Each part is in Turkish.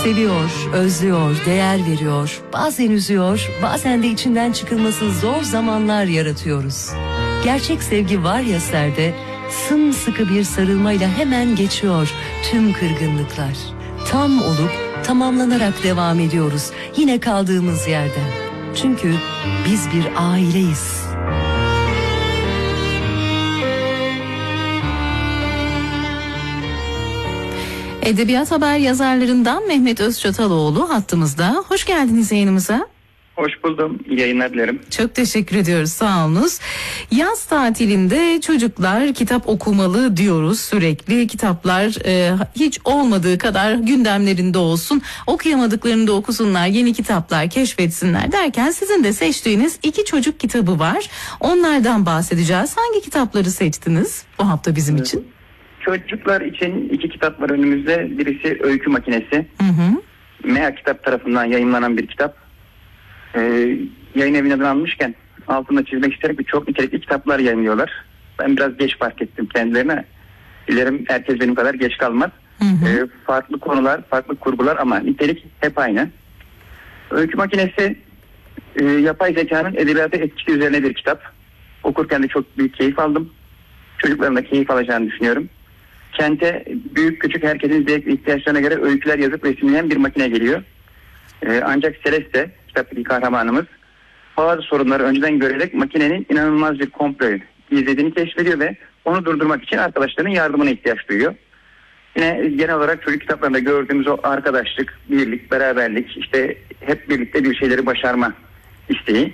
Seviyor, özlüyor, değer veriyor, bazen üzüyor, bazen de içinden çıkılması zor zamanlar yaratıyoruz. Gerçek sevgi var ya serde, sımsıkı bir sarılmayla hemen geçiyor tüm kırgınlıklar. Tam olup tamamlanarak devam ediyoruz yine kaldığımız yerden. Çünkü biz bir aileyiz. Edebiyat haber yazarlarından Mehmet Özçataloğlu hattımızda. Hoş geldiniz yayınımıza. Hoş buldum. İyi yayınlar dilerim. Çok teşekkür ediyoruz. Sağ olunuz. Yaz tatilinde çocuklar kitap okumalı diyoruz sürekli. Kitaplar hiç olmadığı kadar gündemlerinde olsun. Okuyamadıklarını da okusunlar. Yeni kitaplar keşfetsinler derken sizin de seçtiğiniz 2 çocuk kitabı var. Onlardan bahsedeceğiz. Hangi kitapları seçtiniz bu hafta bizim için? Çocuklar için 2 kitap var önümüzde. Birisi Öykü Makinesi. Meğer Kitap tarafından yayınlanan bir kitap. Yayın evinden almışken altında çizmek isterim ki çok nitelikli kitaplar yayınlıyorlar. Ben biraz geç fark ettim kendilerine. Dilerim herkes benim kadar geç kalmaz. Farklı konular, farklı kurgular ama nitelik hep aynı. Öykü Makinesi yapay zekanın edebiyata etkisi üzerine bir kitap. Okurken de çok büyük keyif aldım. Çocukların da keyif alacağını düşünüyorum. Kente büyük küçük herkesin zevk ve ihtiyaçlarına göre öyküler yazıp resimleyen bir makine geliyor. Ancak Celeste, kitaptaki kahramanımız, bazı sorunları önceden görerek makinenin inanılmaz bir komployu izlediğini keşfediyor ve onu durdurmak için arkadaşlarının yardımına ihtiyaç duyuyor. Yine genel olarak çocuk kitaplarında gördüğümüz o arkadaşlık, birlik, beraberlik, işte hep birlikte bir şeyleri başarma isteği.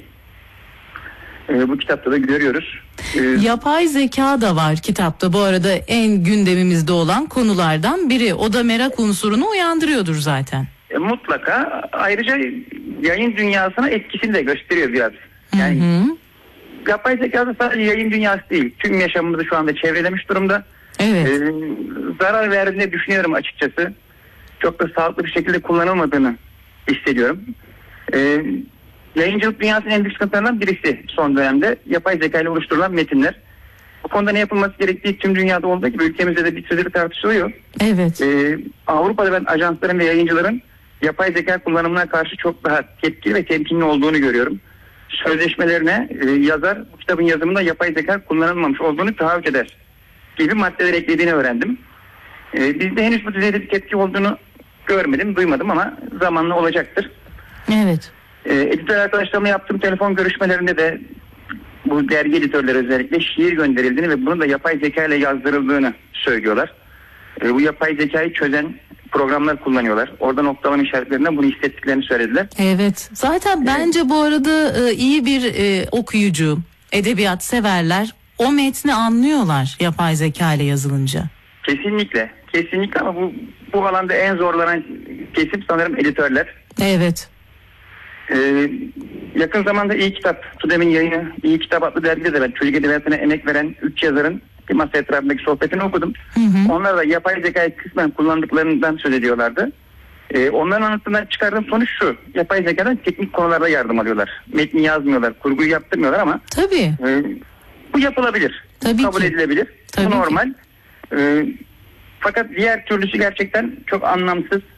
Bu kitapta da görüyoruz. Yapay zeka da var kitapta bu arada, en gündemimizde olan konulardan biri. O da merak unsurunu uyandırıyordur zaten. Mutlaka. Ayrıca yayın dünyasına etkisini de gösteriyor biraz. Yani yapay zeka da sadece yayın dünyası değil. Tüm yaşamımızı şu anda çevrelemiş durumda. Evet. Zarar verdiğini düşünüyorum açıkçası. Çok da sağlıklı bir şekilde kullanılmadığını hissediyorum. Yayıncılık dünyasının en büyük sıkıntılarından birisi son dönemde yapay zeka ile oluşturulan metinler. Bu konuda ne yapılması gerektiği tüm dünyada olduğu gibi ülkemizde de bir süredir tartışılıyor. Evet. Avrupa'da ben ajansların ve yayıncıların yapay zeka kullanımına karşı çok daha tepkili ve temkinli olduğunu görüyorum. Sözleşmelerine yazar bu kitabın yazımında yapay zeka kullanılmamış olduğunu taahhüt eder gibi maddeler eklediğini öğrendim. Bizde henüz bu düzeyde bir tepki olduğunu görmedim, duymadım ama zamanla olacaktır. Evet. Editör arkadaşlarımla yaptığım telefon görüşmelerinde de bu dergi editörleri özellikle şiir gönderildiğini ve bunun da yapay zeka ile yazdırıldığını söylüyorlar. Bu yapay zekayı çözen programlar kullanıyorlar. Orada noktalama işaretlerinden bunu hissettiklerini söylediler. Evet. Zaten bence bu arada iyi bir okuyucu, edebiyat severler o metni anlıyorlar yapay zeka ile yazılınca. Kesinlikle. Kesinlikle ama bu alanda en zorlanan kesim sanırım editörler. Evet. Yakın zamanda İyi Kitap, TÜDEM'in yayını İyi Kitap adlı dergide de ben çocuk edebiyatına emek veren 3 yazarın bir masa etrafındaki sohbetini okudum. Onlar da yapay zekayı kısmen kullandıklarından söz ediyorlardı. Onların anlatımından çıkardığım sonuç şu: yapay zekadan teknik konularda yardım alıyorlar. Metni yazmıyorlar, kurguyu yaptırmıyorlar ama tabii. Bu yapılabilir. Tabii kabul ki. edilebilir. Tabii bu normal. Fakat diğer türlüsü gerçekten çok anlamsız.